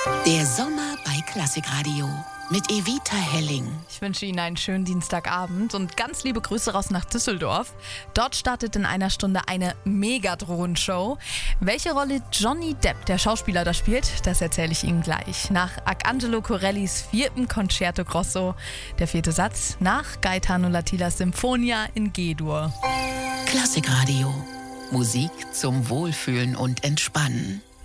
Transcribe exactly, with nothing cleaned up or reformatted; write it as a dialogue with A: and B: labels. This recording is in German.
A: Der Sommer bei Klassikradio mit Evita Helling.
B: Ich wünsche Ihnen einen schönen Dienstagabend und ganz liebe Grüße raus nach Düsseldorf. Dort startet in einer Stunde eine Megadrohenshow. Welche Rolle Johnny Depp, der Schauspieler, da spielt, das erzähle ich Ihnen gleich. Nach Arcangelo Corellis viertem Concerto Grosso, der vierte Satz, nach Gaetano Lattilas Symphonia in G-Dur.
A: Klassikradio. Musik zum Wohlfühlen und Entspannen.